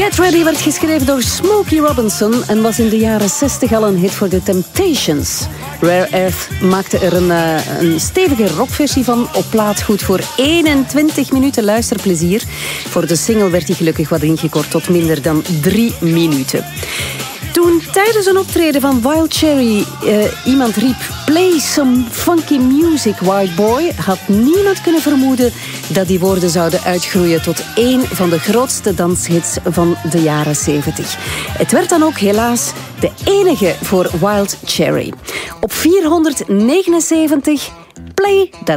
Get Ready werd geschreven door Smokey Robinson en was in de jaren 60 al een hit voor The Temptations. Rare Earth maakte er een stevige rockversie van op plaat, goed voor 21 minuten luisterplezier. Voor de single werd hij gelukkig wat ingekort tot minder dan 3 minuten. Toen tijdens een optreden van Wild Cherry iemand riep "Play some funky music, white boy", had niemand kunnen vermoeden dat die woorden zouden uitgroeien tot één van de grootste danshits van de jaren 70. Het werd dan ook helaas de enige voor Wild Cherry. Op 479, Play That